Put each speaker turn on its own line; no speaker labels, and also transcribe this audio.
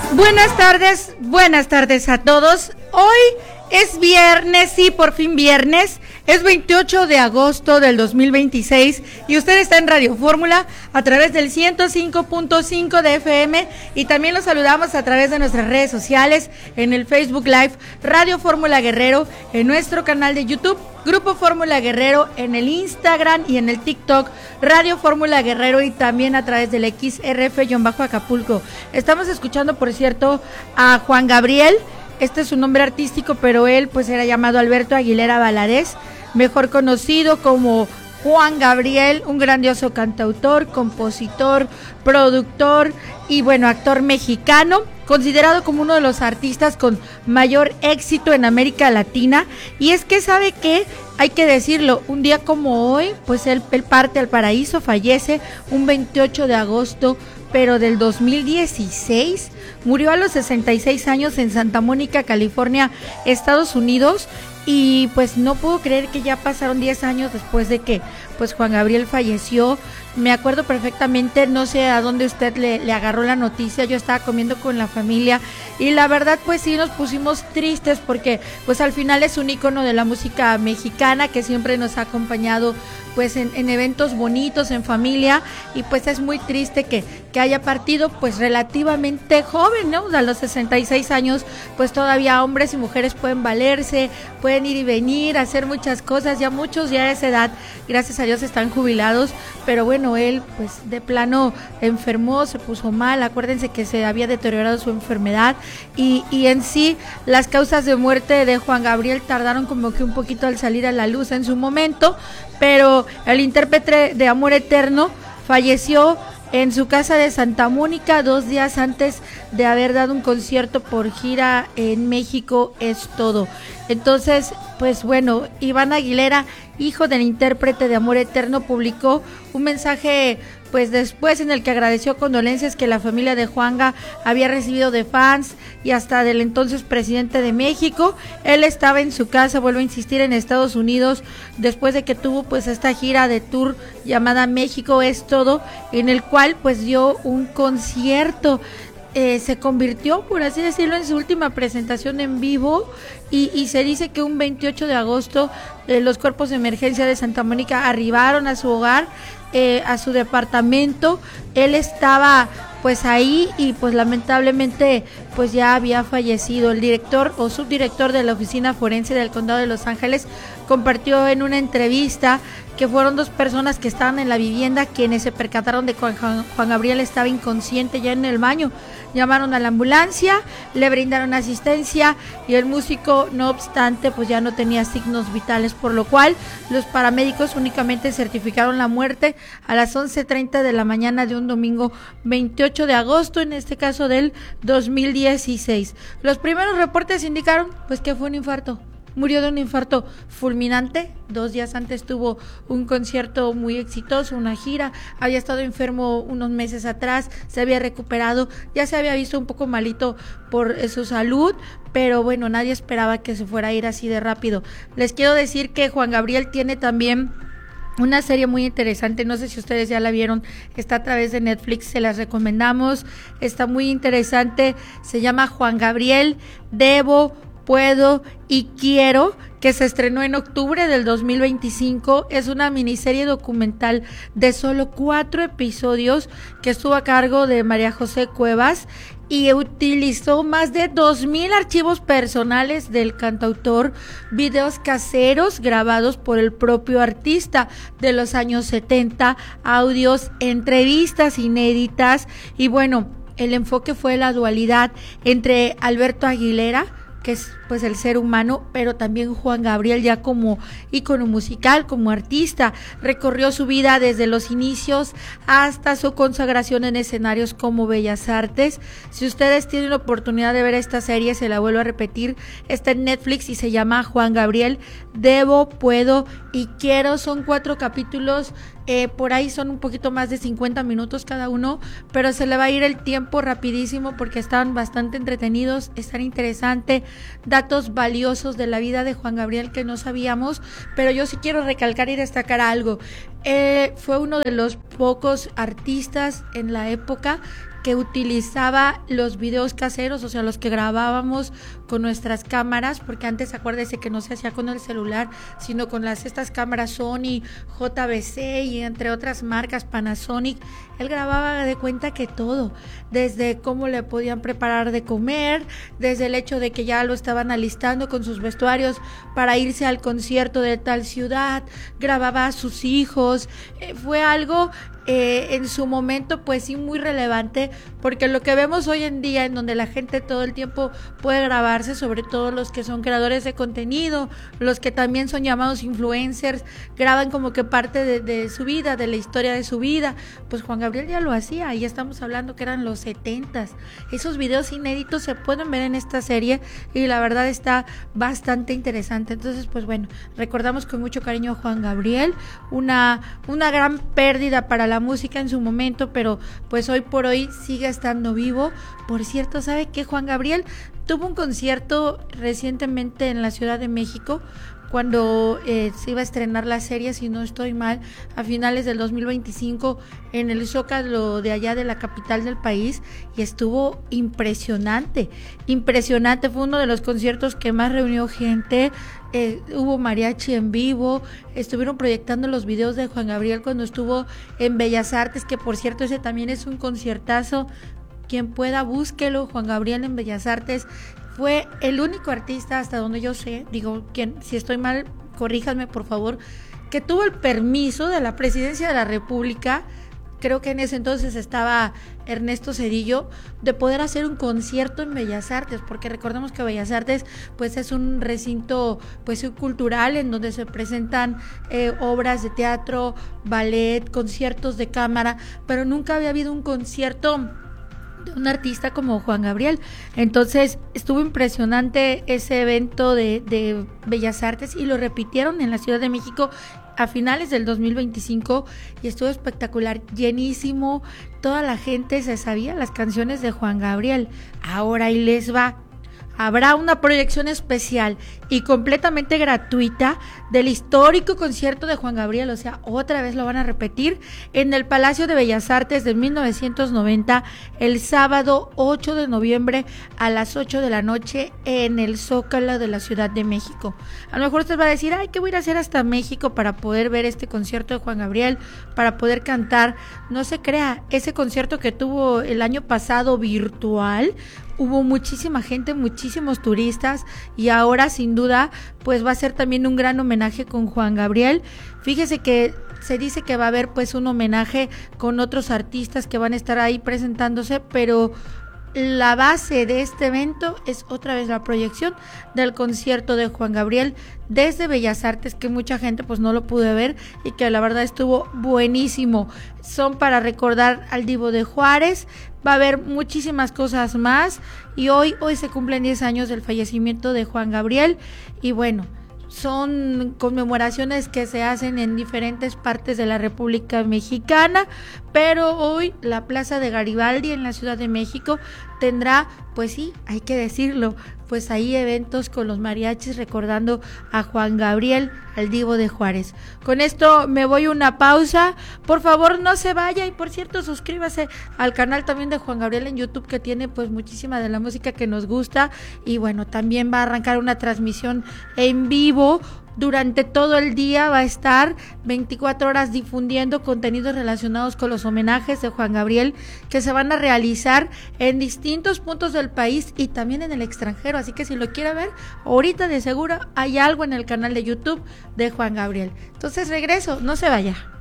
Buenas tardes a todos. Hoy es viernes, sí, por fin viernes. Es 28 de agosto del 2026 y usted está en Radio Fórmula a través del 105.5 de FM y también los saludamos a través de nuestras redes sociales en el Facebook Live Radio Fórmula Guerrero, en nuestro canal de YouTube Grupo Fórmula Guerrero, en el Instagram y en el TikTok Radio Fórmula Guerrero y también a través del XRF-Acapulco. Estamos escuchando, por cierto, a Juan Gabriel. Este es su nombre artístico, pero él pues era llamado Alberto Aguilera Valadez, mejor conocido como Juan Gabriel, un grandioso cantautor, compositor, productor y bueno, actor mexicano, considerado como uno de los artistas con mayor éxito en América Latina. Y es que sabe que, hay que decirlo, un día como hoy, pues él parte al paraíso, fallece un 28 de agosto, pero del 2016, murió a los 66 años en Santa Mónica, California, Estados Unidos. Y pues no puedo creer que ya pasaron 10 años después de que pues Juan Gabriel falleció. Me acuerdo perfectamente, no sé a dónde usted le agarró la noticia, yo estaba comiendo con la familia y la verdad pues sí nos pusimos tristes porque pues al final es un ícono de la música mexicana que siempre nos ha acompañado pues en eventos bonitos, en familia, y pues es muy triste que haya partido pues relativamente joven, ¿no? A los 66 años pues todavía hombres y mujeres pueden valerse, pueden ir y venir, hacer muchas cosas, ya muchos ya a esa edad, gracias a Dios, están jubilados, pero bueno, él pues de plano enfermó, se puso mal, acuérdense que se había deteriorado su enfermedad y en sí las causas de muerte de Juan Gabriel tardaron como que un poquito al salir a la luz en su momento, pero el intérprete de Amor Eterno falleció en su casa de Santa Mónica 2 días antes de haber dado un concierto por gira en México, es todo. Entonces, pues bueno, Iván Aguilera, hijo del intérprete de Amor Eterno, publicó un mensaje pues después en el que agradeció condolencias que la familia de Juanga había recibido de fans y hasta del entonces presidente de México. Él estaba en su casa, vuelvo a insistir, en Estados Unidos, después de que tuvo pues esta gira de tour llamada México es todo, en el cual pues dio un concierto. Se convirtió, por así decirlo, en su última presentación en vivo y se dice que un 28 de agosto los cuerpos de emergencia de Santa Mónica arribaron a su hogar, a su departamento. Él estaba pues ahí y pues lamentablemente pues ya había fallecido. El director o subdirector de la oficina forense del condado de Los Ángeles compartió en una entrevista que fueron 2 personas que estaban en la vivienda quienes se percataron de que Juan Gabriel estaba inconsciente ya en el baño. Llamaron a la ambulancia, le brindaron asistencia y el músico, no obstante, pues ya no tenía signos vitales, por lo cual los paramédicos únicamente certificaron la muerte a las 11:30 de la mañana de un domingo 28 de agosto, en este caso del 2016. Los primeros reportes indicaron pues que fue un infarto. Murió de un infarto fulminante. 2 días antes tuvo un concierto muy exitoso, una gira. Había estado enfermo unos meses atrás, se había recuperado, ya se había visto un poco malito por su salud, pero bueno, nadie esperaba que se fuera a ir así de rápido. Les quiero decir que Juan Gabriel tiene también una serie muy interesante, no sé si ustedes ya la vieron, está a través de Netflix, se las recomendamos, está muy interesante, se llama Juan Gabriel, Debo, Puedo y Quiero, que se estrenó en octubre del 2025. Es una miniserie documental de solo 4 episodios que estuvo a cargo de María José Cuevas y utilizó más de 2,000 archivos personales del cantautor, videos caseros grabados por el propio artista de los años 70, audios, entrevistas inéditas y bueno, el enfoque fue la dualidad entre Alberto Aguilera, que es pues el ser humano, pero también Juan Gabriel ya como ícono musical, como artista, recorrió su vida desde los inicios hasta su consagración en escenarios como Bellas Artes. Si ustedes tienen la oportunidad de ver esta serie, se la vuelvo a repetir, está en Netflix y se llama Juan Gabriel, Debo, Puedo y Quiero. Son 4 capítulos, por ahí son un poquito más de 50 minutos cada uno, pero se le va a ir el tiempo rapidísimo porque están bastante entretenidos, están interesantes, datos valiosos de la vida de Juan Gabriel que no sabíamos, pero yo sí quiero recalcar y destacar algo. Fue uno de los pocos artistas en la época que utilizaba los videos caseros, o sea, los que grabábamos con nuestras cámaras, porque antes acuérdese que no se hacía con el celular, sino con estas cámaras Sony, JVC y entre otras marcas, Panasonic. Él grababa de cuenta que todo, desde cómo le podían preparar de comer, desde el hecho de que ya lo estaban alistando con sus vestuarios para irse al concierto de tal ciudad, grababa a sus hijos. Fue algo en su momento pues sí muy relevante, porque lo que vemos hoy en día en donde la gente todo el tiempo puede grabarse, sobre todo los que son creadores de contenido, los que también son llamados influencers, graban como que parte de su vida, de la historia de su vida. Pues Juan Gabriel ya lo hacía, y ya estamos hablando que eran los 70s. Esos videos inéditos se pueden ver en esta serie y la verdad está bastante interesante. Entonces pues bueno, recordamos con mucho cariño a Juan Gabriel, una gran pérdida para la música en su momento, pero pues hoy por hoy sigue estando vivo. Por cierto, ¿sabe qué? Juan Gabriel tuvo un concierto recientemente en la Ciudad de México, cuando se iba a estrenar la serie, si no estoy mal, a finales del 2025 en el Zócalo de allá de la capital del país, y estuvo impresionante, fue uno de los conciertos que más reunió gente. Hubo mariachi en vivo, estuvieron proyectando los videos de Juan Gabriel cuando estuvo en Bellas Artes, que por cierto ese también es un conciertazo. Quien pueda, búsquelo, Juan Gabriel en Bellas Artes. Fue el único artista, hasta donde yo sé, si estoy mal, corríjanme por favor, que tuvo el permiso de la Presidencia de la República, creo que en ese entonces estaba Ernesto Zedillo, de poder hacer un concierto en Bellas Artes, porque recordemos que Bellas Artes pues es un recinto pues cultural en donde se presentan obras de teatro, ballet, conciertos de cámara, pero nunca había habido un concierto de un artista como Juan Gabriel. Entonces estuvo impresionante ese evento de Bellas Artes, y lo repitieron en la Ciudad de México a finales del 2025 y estuvo espectacular, llenísimo. Toda la gente se sabía las canciones de Juan Gabriel. Ahora ahí les va. Habrá una proyección especial y completamente gratuita del histórico concierto de Juan Gabriel, o sea, otra vez lo van a repetir en el Palacio de Bellas Artes de 1990, el sábado 8 de noviembre a las 8 de la noche en el Zócalo de la Ciudad de México. A lo mejor usted va a decir, ay, ¿qué voy a ir a hacer hasta México para poder ver este concierto de Juan Gabriel, para poder cantar? No se crea, ese concierto que tuvo el año pasado virtual, hubo muchísima gente, muchísimos turistas, y ahora sin duda pues va a ser también un gran homenaje con Juan Gabriel. Fíjese que se dice que va a haber pues un homenaje con otros artistas que van a estar ahí presentándose, pero la base de este evento es otra vez la proyección del concierto de Juan Gabriel desde Bellas Artes, que mucha gente pues no lo pudo ver y que la verdad estuvo buenísimo. Son para recordar al Divo de Juárez. Va a haber muchísimas cosas más, y hoy se cumplen 10 años del fallecimiento de Juan Gabriel, y bueno, son conmemoraciones que se hacen en diferentes partes de la República Mexicana, pero hoy la Plaza de Garibaldi en la Ciudad de México tendrá, pues sí, hay que decirlo, pues ahí eventos con los mariachis recordando a Juan Gabriel, al Divo de Juárez. Con esto me voy a una pausa, por favor no se vaya, y por cierto suscríbase al canal también de Juan Gabriel en YouTube, que tiene pues muchísima de la música que nos gusta, y bueno, también va a arrancar una transmisión en vivo. Durante todo el día va a estar 24 horas difundiendo contenidos relacionados con los homenajes de Juan Gabriel que se van a realizar en distintos puntos del país y también en el extranjero. Así que si lo quiere ver, ahorita de seguro hay algo en el canal de YouTube de Juan Gabriel. Entonces regreso, no se vaya.